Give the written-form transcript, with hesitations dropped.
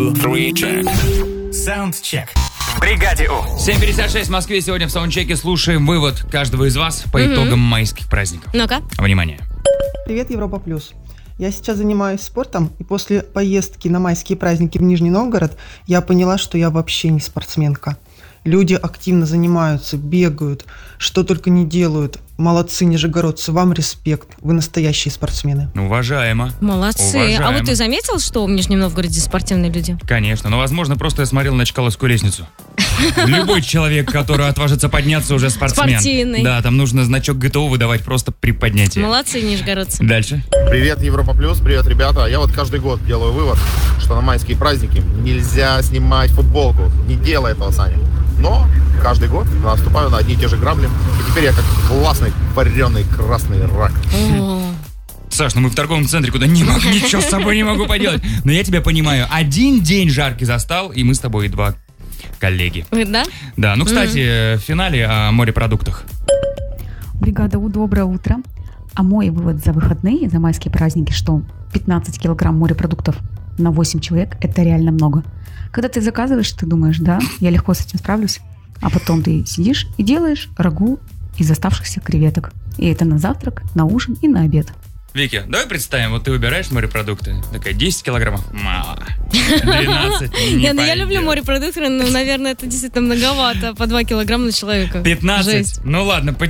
Саундчек. В бригаде У. 7:56 в Москве. Сегодня в саундчеке слушаем вывод каждого из вас по итогам майских праздников. Ну-ка. Внимание. Привет, Европа Плюс. Я сейчас занимаюсь спортом, и после поездки на майские праздники в Нижний Новгород я поняла, что я вообще не спортсменка. Люди активно занимаются, бегают, что только не делают. Молодцы, нижегородцы, вам респект. Вы настоящие спортсмены. Уважаемо. Молодцы. Уважаемо. А вот ты заметил, что в Нижнем Новгороде спортивные люди? Конечно, но, возможно, просто я смотрел на Чкаловскую лестницу. Любой человек, который отважится подняться, уже спортсмен. Спортивный. Да, там нужно значок ГТО выдавать просто при поднятии. Молодцы, нижегородцы. Дальше. Привет, Европа Плюс, привет, ребята. Я вот каждый год делаю вывод, что на майские праздники нельзя снимать футболку. Не делай этого, Саня. Но каждый год наступаю на одни и те же грабли. И теперь я как классный вареный красный рак. Саш, ну мы в торговом центре, куда ничего с собой не могу поделать. Но я тебя понимаю. Один день жаркий застал, и мы с тобой два коллеги. Да? Да, ну, кстати, в финале о морепродуктах. Бригада У, доброе утро. А мой вывод за выходные, за майские праздники, что 15 килограмм морепродуктов на 8 человек – это реально много. Когда ты заказываешь, ты думаешь, да, я легко с этим справлюсь. А потом ты сидишь и делаешь рагу из оставшихся креветок. И это на завтрак, на ужин и на обед. Вики, давай представим, вот ты выбираешь морепродукты. Такая, 10 килограммов? Мало. 12? Не Я пойдет. люблю морепродукты, но, наверное, это действительно многовато. По 2 килограмма на человека. 15? Жесть. Ну ладно,